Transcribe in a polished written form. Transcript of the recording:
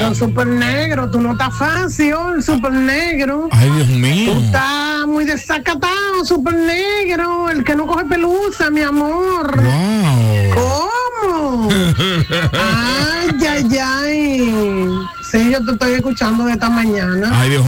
Pero super negro, tú no estás fácil, super negro. Ay, Dios mío. Tú estás muy desacatado, super negro. El que no coge pelusa, mi amor. Wow. ¿Cómo? Ay, ay, ay. Sí, yo te estoy escuchando de esta mañana. Ay, Dios